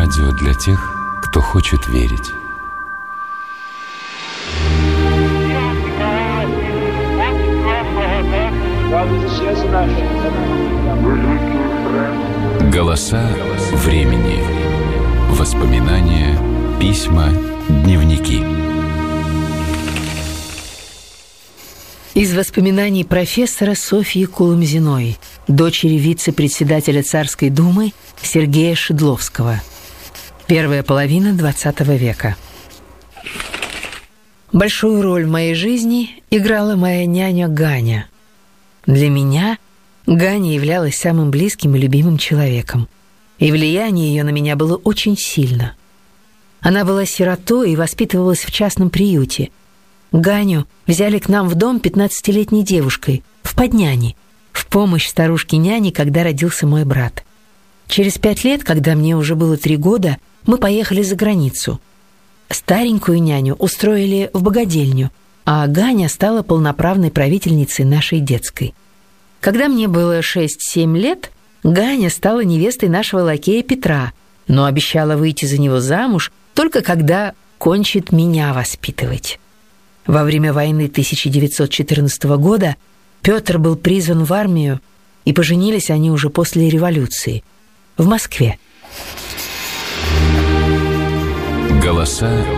Радио для тех, кто хочет верить. Голоса времени. Воспоминания, письма, дневники. Из воспоминаний профессора Софьи Куломзиной, дочери вице-председателя Царской Думы Сергея Шедловского. Первая половина XX века. Большую роль в моей жизни играла моя няня Ганя. Для меня Ганя являлась самым близким и любимым человеком, и влияние ее на меня было очень сильно. Она была сиротой и воспитывалась в частном приюте. Ганю взяли к нам в дом 15-летней девушкой, в подняни, в помощь старушке-няне, когда родился мой брат. Через 5 лет, когда мне уже было 3 года, мы поехали за границу. Старенькую няню устроили в богадельню, а Ганя стала полноправной правительницей нашей детской. Когда мне было 6-7 лет, Ганя стала невестой нашего лакея Петра, но обещала выйти за него замуж только когда кончит меня воспитывать. Во время войны 1914 года Петр был призван в армию, и поженились они уже после революции в Москве. Голоса